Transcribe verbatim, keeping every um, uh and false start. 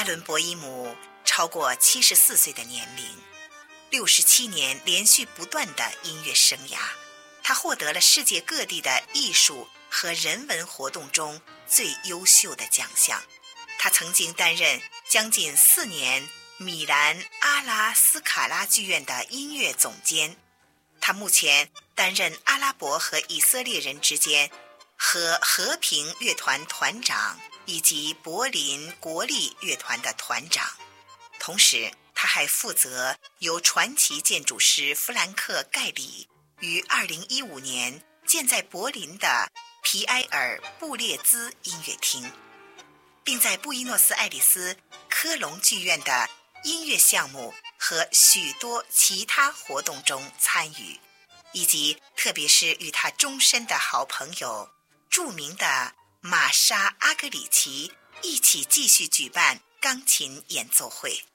伦博伊姆超过七十四岁的年龄，六十七年连续不断的音乐生涯，他获得了世界各地的艺术和人文活动中最优秀的奖项。他曾经担任将近四年米兰阿拉斯卡拉剧院的音乐总监，他目前担任阿拉伯和以色列人之间和和平乐团团长以及柏林国立乐团的团长。同时他还负责由传奇建筑师弗兰克·盖里于二零一五年建在柏林的皮埃尔·布列兹音乐厅，并在布宜诺斯艾利斯科隆剧院的音乐项目和许多其他活动中参与，以及特别是与他终身的好朋友著名的玛莎·阿格里奇一起继续举办钢琴演奏会。